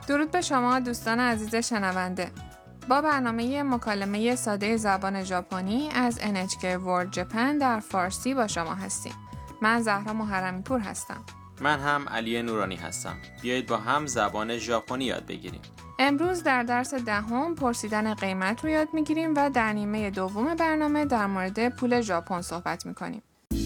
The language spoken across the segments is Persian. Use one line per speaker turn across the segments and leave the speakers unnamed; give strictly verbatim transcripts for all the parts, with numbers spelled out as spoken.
درود به شما دوستان عزیز شنونده. با برنامه مکالمه ساده زبان ژاپنی از ان اچ کی World Japan در فارسی با شما هستیم. من زهرا محرمی پور هستم.
من هم علی نورانی هستم. بیایید با هم زبان ژاپنی یاد بگیریم.
امروز در درس دهم پرسیدن قیمت رو یاد میگیریم و در نیمه دوم برنامه در مورد پول ژاپن صحبت میکنیم.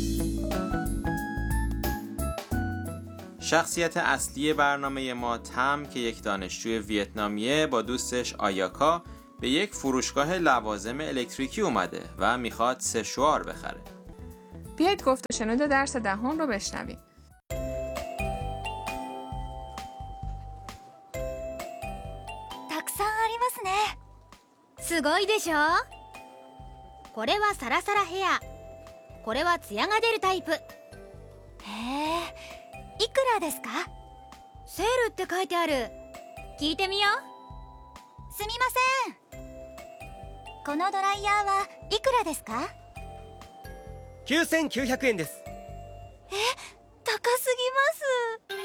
شخصیت اصلی برنامه ما تم که یک دانشجوی ویتنامیه با دوستش آیاکا به یک فروشگاه لوازم الکتریکی اومده و میخواد سشوار بخره.
بیایید گفت و شنود درس دهم رو بشنویم.
すごいでしょ。これはサラサラヘア、これはツヤが出るタイプ。へえ、いくらですか？セールって書いてある。聞いてみよう。すみません、このドライヤーはいくらですか？
きゅうせんきゅうひゃくえんです。
え、高すぎます。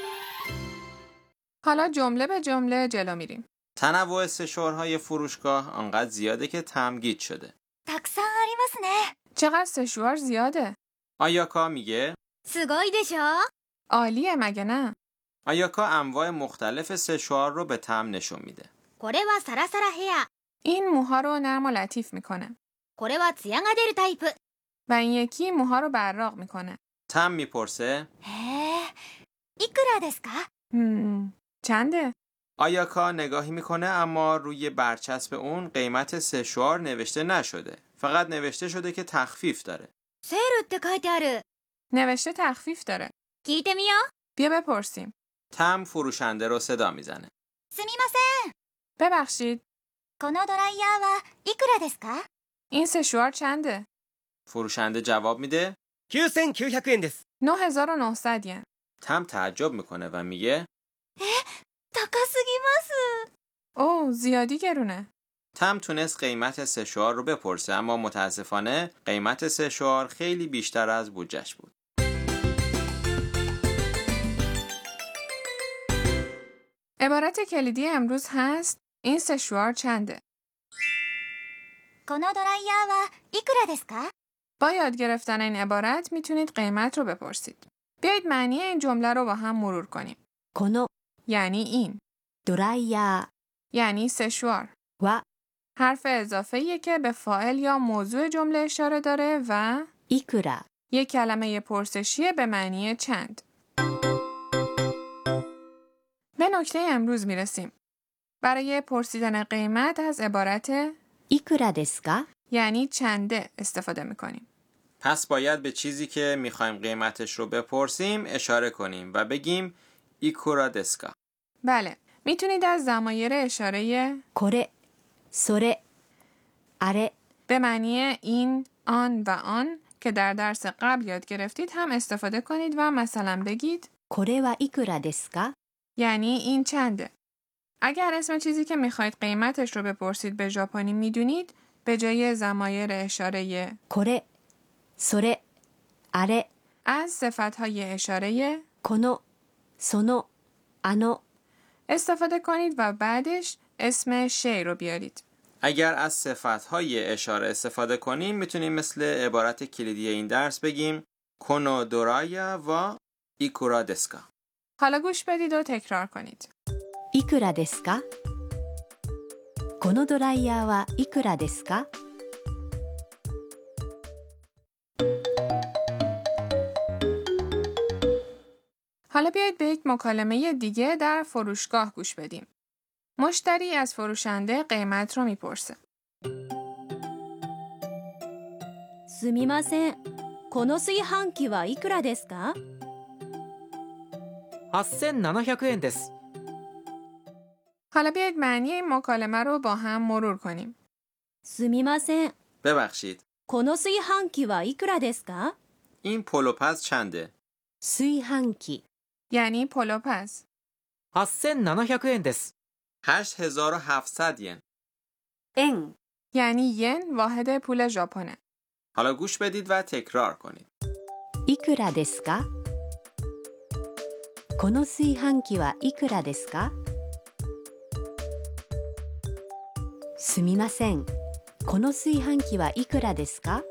حالا جمله به جمله جلو میریم.
تنوع سشوارهای فروشگاه آنقدر زیاده که تمگید شده.
たくさんありますね。
چقدر سشوار زیاده؟
آیاکا میگه
すごいでしょ。
عالیه مگه نه؟
آیاکا انواع مختلف سشوار رو به تم نشون میده.
これはサラサラヘア、
این موها رو نرم و لطیف میکنه.
これはツヤが出るタイプ。
و این یکی موها رو براق میکنه.
تم میپرسه
へえ、いくらですか？
هم. چنده؟
آیاکا نگاهی میکنه اما روی برچسب اون قیمت سشوار نوشته نشده. فقط نوشته شده که تخفیف داره.
セールって書いてある。
نوشته تخفیف داره.
聞いてみよう。
بیا بپرسیم.
تم فروشنده رو صدا میزنه.
すみません、
ببخشید
このドライヤーはいくらですか？
این سشوار چنده؟
فروشنده جواب میده
きゅうせんきゅうひゃくえんです。
نه هزار و نهصد ین.
تم تعجب میکنه و میگه
高すぎます。
اوه زیادی گرونه.
تم تونست قیمت سشوار رو بپرسه اما متاسفانه قیمت سشوار خیلی بیشتر از بودجه‌اش بود.
عبارت کلیدی امروز هست این سشوار چنده؟
このドライヤーはいくらですか？
با یاد گرفتن این عبارت میتونید قیمت رو بپرسید. بیایید معنی این جمله رو با هم مرور کنیم.
この
یعنی این،
ドライヤ
یعنی سشوار.
ーは
حرف اضافه‌ایه که به فاعل یا موضوع جمله اشاره داره و
いくら
یک کلمه پرسشیه به معنی چند. به نکته امروز میرسیم. برای پرسیدن قیمت از عبارت
いくらですか
یعنی چنده استفاده میکنیم.
پس باید به چیزی که میخوایم قیمتش رو بپرسیم اشاره کنیم و بگیم ایکورا دسکا.
بله، میتونید از ضمایر اشاره
これそれあれ
به معنی این، آن و آن که در درس قبل یاد گرفتید هم استفاده کنید و مثلا بگید
これはいくらですか
یعنی این چنده. اگر اسم چیزی که میخواید قیمتش رو بپرسید به ژاپنی میدونید به جای ضمایر اشاره
これそれあれ
از صفتهای اشاره
このそのあの
استفاده کنید و بعدش اسم شی رو بیارید.
اگر از صفتهای اشاره استفاده کنیم میتونیم مثل عبارت کلیدی این درس بگیم کنو دورایا و ایکورا دسکا.
حالا گوش بدید و تکرار کنید.
いくらですかこのドライヤーはいくらですか
حالا بیایید به یک مکالمه دیگه در فروشگاه گوش بدیم. مشتری از فروشنده قیمت رو میپرسه.
すみません、この炊飯器はいくらですか？
はっせんななひゃくえんです。
حالا بیایید معنی این مکالمه رو با هم مرور کنیم.
すみません、
ببخشید
この炊飯器はいくらですか？
این پلوپز چنده؟
炊飯器
یعنی پلوپز.
はっせんななひゃくえんです。
هشت هزار و هفتصد ین.
円
یعنی ین واحد پول ژاپنه.
حالا گوش بدید و تکرار کنید.
いくらですかこの炊飯器はいくらですかすみません。この炊飯器はいくらですか？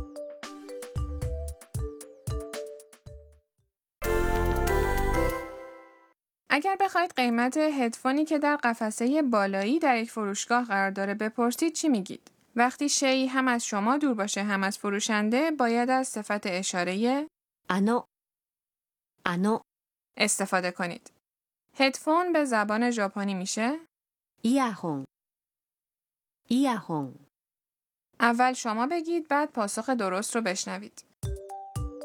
اگر بخواید قیمت هدفونی که در قفسه بالایی در یک فروشگاه قرار داره بپرسید چی میگید؟ وقتی شیء هم از شما دور باشه هم از فروشنده باید از صفت اشاره
あの、あの、
استفاده کنید. هدفون به زبان ژاپنی میشه
イヤホン、イヤホン。
اول شما بگید بعد پاسخ درست رو بشنوید.